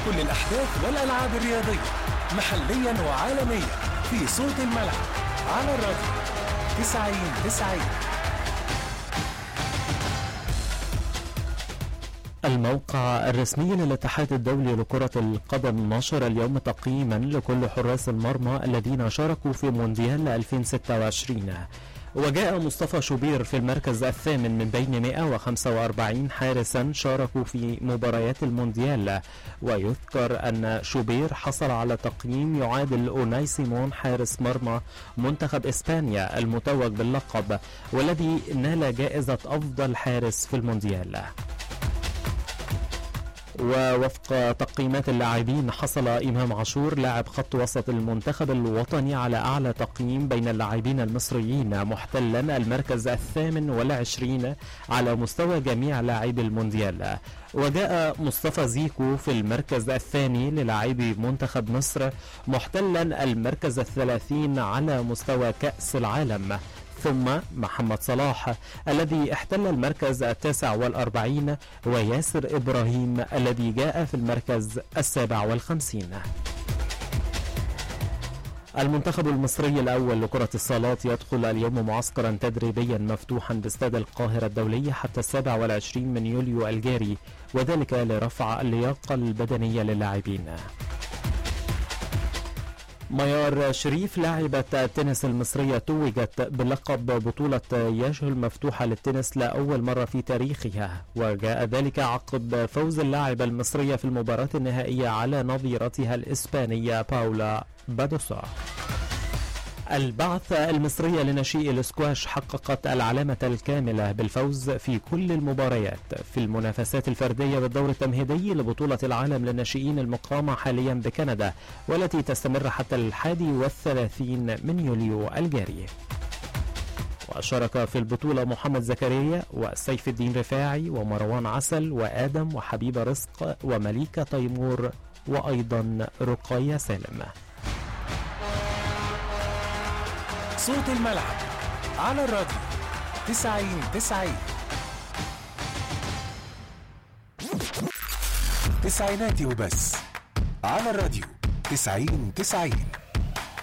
كل الأحداث والألعاب الرياضية محليا وعالميا في صوت الملعب على الراديو 90-90. الموقع الرسمي للاتحاد الدولي لكرة القدم نشر اليوم تقييما لكل حراس المرمى الذين شاركوا في مونديال 2026، وجاء مصطفى شوبير في المركز الثامن من بين 145 حارسا شاركوا في مباريات المونديال. ويذكر أن شوبير حصل على تقييم يعادل أوناي سيمون حارس مرمى منتخب إسبانيا المتوج باللقب، والذي نال جائزة أفضل حارس في المونديال. ووفق تقييمات اللاعبين حصل إمام عاشور لاعب خط وسط المنتخب الوطني على أعلى تقييم بين اللاعبين المصريين، محتلا المركز 28 على مستوى جميع لاعبي المونديال. وجاء مصطفى زيكو في المركز الثاني للاعبي منتخب مصر، محتلا المركز 30 على مستوى كأس العالم. ثم محمد صلاح الذي احتل المركز 49، وياسر إبراهيم الذي جاء في المركز 57. المنتخب المصري الأول لكرة الصالات يدخل اليوم معسكرا تدريبيا مفتوحا باستاد القاهرة الدولي حتى 27 من يوليو الجاري، وذلك لرفع اللياقة البدنية للاعبين. ميار شريف لاعبة التنس المصرية توجت بلقب بطولة ياجو المفتوحة للتنس لأول مرة في تاريخها، وجاء ذلك عقب فوز اللاعبة المصرية في المباراة النهائية على نظيرتها الإسبانية باولا بادوسا. البعث المصرية لنشيء الاسكواش حققت العلامة الكاملة بالفوز في كل المباريات في المنافسات الفردية بالدور التمهيدي لبطولة العالم للناشئين المقامة حاليا بكندا، والتي تستمر حتى 31 من يوليو الجاري. وشارك في البطولة محمد زكريا وسيف الدين رفاعي ومروان عسل وآدم وحبيب رزق ومليكة تيمور وأيضا رقية سالم. صوت الملعب على الراديو 90-90. تسعيناتي وبس على الراديو 90-90.